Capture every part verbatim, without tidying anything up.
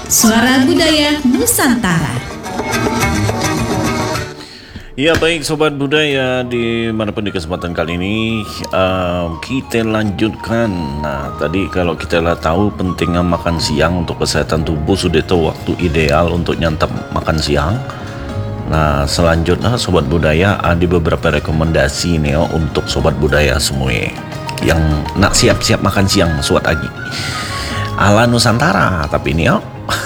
Suara Budaya Nusantara. Ya baik Sobat Budaya, dimanapun di kesempatan kali ini um, kita lanjutkan. Nah tadi kalau kita lah tahu pentingnya makan siang untuk kesehatan tubuh, sudah tahu waktu ideal untuk nyantap makan siang. Nah selanjutnya Sobat Budaya ada beberapa rekomendasi nih oh, untuk Sobat Budaya semua yang nak siap-siap makan siang suat lagi ala Nusantara tapi ini oh.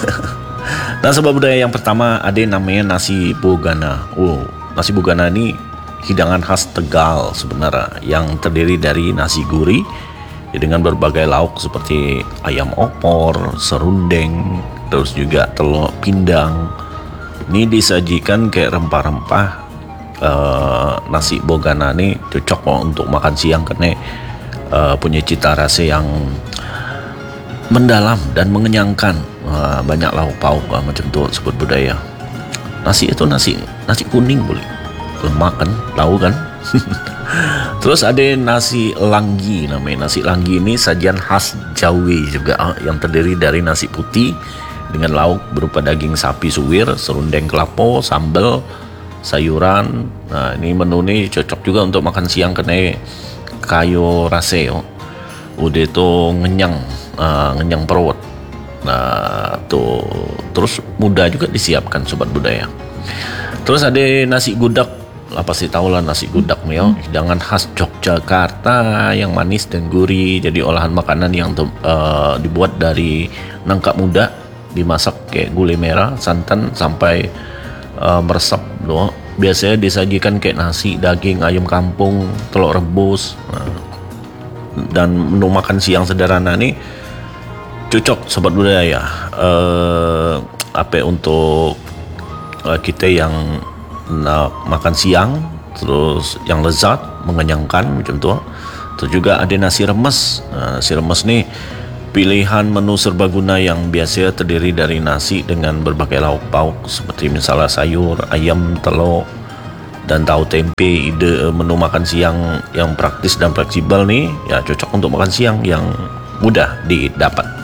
Nah Sobat Budaya, yang pertama ada namanya nasi bogana. Oh, nasi bogana ini hidangan khas Tegal sebenarnya, yang terdiri dari nasi gurih dengan berbagai lauk seperti ayam opor, serundeng, terus juga telur pindang. Ini disajikan kayak rempah-rempah. uh, Nasi bogana ini cocok loh untuk makan siang karena uh, punya cita rasa yang mendalam dan mengenyangkan. uh, Banyak lauk pauk uh, macam tu Sobat Budaya. Nasi itu nasi nasi kuning boleh lemak kan, tahu kan. Terus ada nasi langgi namanya. Nasi langgi ini sajian khas Jawi juga uh, yang terdiri dari nasi putih dengan lauk berupa daging sapi suwir, serundeng kelapa, sambal, sayuran. Nah ini menu ini cocok juga untuk makan siang karena kayu rase oh. Udah tuh ngenyang, uh, ngenyang perut. Nah tuh terus mudah juga disiapkan Sobat Budaya. Terus ada nasi gudak, lah pasti tahu lah nasi gudak nih oh. Hidangan khas Yogyakarta yang manis dan gurih. Jadi olahan makanan yang uh, dibuat dari nangka muda, dimasak kayak gulai merah, santan sampai uh, meresap loh. Biasanya disajikan kayak nasi, daging, ayam kampung, telur rebus. Nah, dan menu makan siang sederhana nih cocok Sobat Budaya uh, apa untuk uh, kita yang nak makan siang terus yang lezat, mengenyangkan macam tu. Terus juga ada nasi remes. Nah, nasi remes nih pilihan menu serbaguna yang biasa terdiri dari nasi dengan berbagai lauk pauk seperti misalnya sayur, ayam, telur, dan tahu tempe. Ide menu makan siang yang praktis dan fleksibel nih ya cocok untuk makan siang yang mudah didapat.